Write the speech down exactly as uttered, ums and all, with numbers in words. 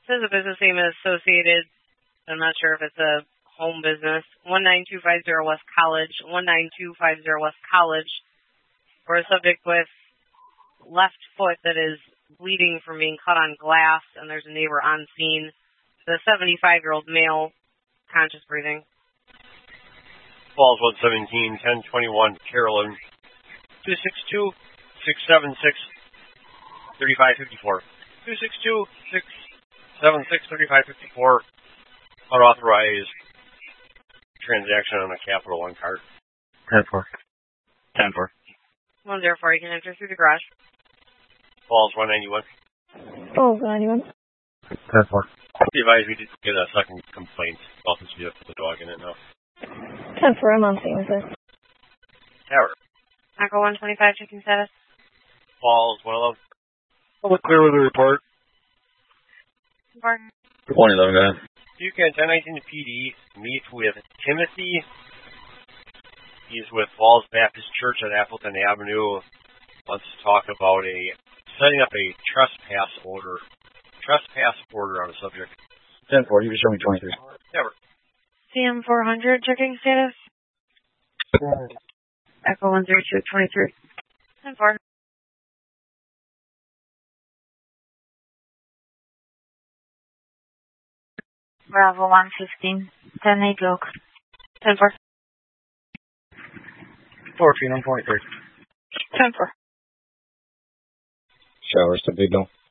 says a business name is associated. I'm not sure if it's a home business. one nine two five zero West College, one nine two five zero West College, for a subject with left foot that is bleeding from being cut on glass, and there's a neighbor on scene. The seventy-five-year-old male, conscious breathing. Falls one seventeen, ten twenty-one, Carolyn, two six two, six seven six, three five five four. two six two, six seven six, three five five four. Unauthorized transaction on a Capital One card. ten four. ten four. one zero four, you can enter through the garage. Falls one ninety-one. Falls one ninety-one. ten four. Be advised we did get a second complaint about this vehicle with the dog in it now. ten four, I'm on scene with it. Tower. Echo one twenty-five, checking status. Falls one eleven. I'll look clear with the report. Barton. one eleven, go ahead. You can ten nineteen P D meet with Timothy. He's with Falls Baptist Church at Appleton Avenue. Wants to talk about a setting up a trespass order. Trespass order on a subject. ten four, you can show me twenty-three. Never. C M four hundred, checking status. Echo one zero two, twenty-three. ten four. Bravo one fifteen, ten eight Oak. ten four. fourteen, I'm twenty-three. ten four. Showers to Big Bill.